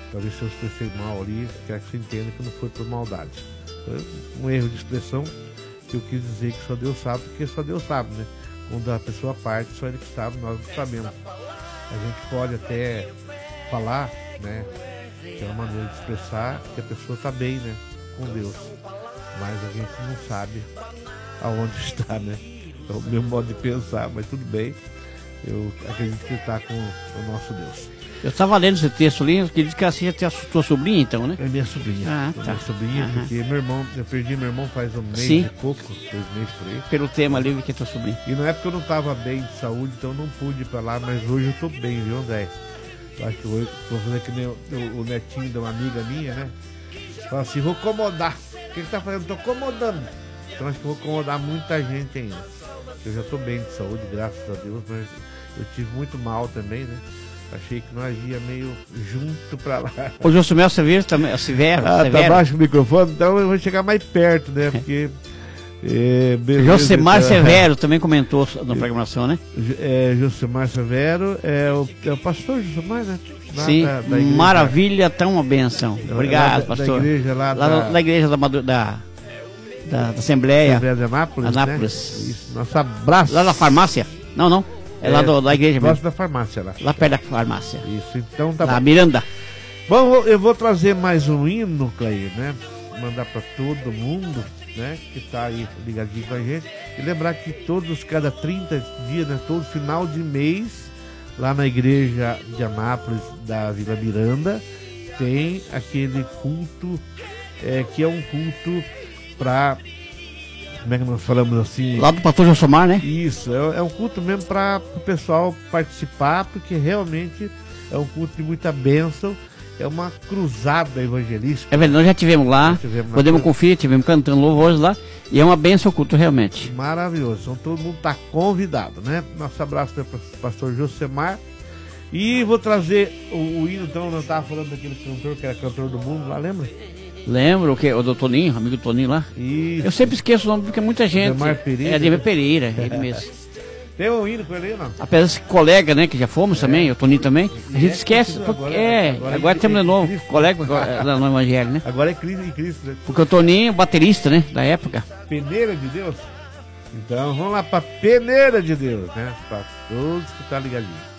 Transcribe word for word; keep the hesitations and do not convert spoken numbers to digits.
Talvez se eu expressei mal ali, quero que você entenda que não foi por maldade. Foi um erro de expressão que eu quis dizer que só Deus sabe, porque só Deus sabe, né? Quando a pessoa parte, só Ele que sabe, nós não sabemos. A gente pode até falar, né? Que é uma maneira de expressar que a pessoa está bem, né? Com Deus. Mas a gente não sabe aonde está, né? É o meu modo de pensar, mas tudo bem. Eu acredito que ele está com o nosso Deus. Eu estava lendo esse texto ali, que diz que assim é a sua sobrinha, então, né? É minha sobrinha. Ah, é tá. minha sobrinha, Aham. porque meu irmão, eu perdi meu irmão faz um mês Sim. e pouco, dois meses por aí. Pelo tema ali, que é tua sobrinha. E na época eu não estava bem de saúde, então eu não pude ir pra lá, mas hoje eu tô bem, viu, André? Eu acho que hoje, vou fazer que nem o, o, o netinho de uma amiga minha, né? Fala assim, vou acomodar. O que que tá fazendo? Tô acomodando. Então acho que vou acomodar muita gente ainda. Eu já tô bem de saúde, graças a Deus, mas eu tive muito mal também, né? Achei que não agia meio junto pra lá. O Josumel Severo também, Severo, Ah, Severo. tá baixo o microfone, então eu vou chegar mais perto, né? Porque... É, beleza, Josemar é, Severo também comentou na programação, né? É, Josemar Severo, é o, é o pastor Josemar, né? Lá Sim, da, da igreja, maravilha, tão uma benção. Obrigado, da, pastor. Da igreja lá, lá da, da, da igreja da, da, da, da Assembleia. Assembleia de Anápolis, Anápolis. Né? Isso, nosso abraço. Lá da farmácia? Não, não. É, é lá do, da igreja mesmo. Gosto da farmácia lá. Lá perto da farmácia. Isso, então tá lá, bom. Miranda. Bom, eu vou trazer mais um hino, Clay, né? Mandar pra todo mundo, né? Que tá aí ligadinho com a gente. E lembrar que todos, cada trinta dias, né? Todo final de mês, lá na igreja de Anápolis, da Vila Miranda, tem aquele culto, é, que é um culto pra... Como é que nós falamos assim? Lá do pastor Josomar, né? Isso, é, é um culto mesmo para o pessoal participar, porque realmente é um culto de muita bênção, é uma cruzada evangelística. É verdade, nós já tivemos lá, Já tivemos podemos na... conferir, tivemos cantando louvores lá, e é uma bênção o culto realmente. Maravilhoso, então todo mundo está convidado, né? Nosso abraço para o pastor Josemar. E vou trazer o, o hino, então, eu estava falando daquele cantor que era cantor do mundo lá, lembra? Lembra o que? O do Toninho, amigo do Toninho lá? Isso. Eu sempre esqueço o nome porque muita gente. Ademar Pereira. É Ademar Pereira, ele mesmo. Tem um hino com ele aí, não? Apesar desse colega, né, que já fomos é. também, o Toninho também, a gente é, esquece. Porque, agora, é, agora, agora é, temos de novo, Cristo. colega agora, lá no Evangelho, né? Agora é Cristo em Cristo, né? Porque o Toninho, baterista, né, da época. Peneira de Deus? Então vamos lá pra Peneira de Deus, né? Pra todos que tá ligadinho.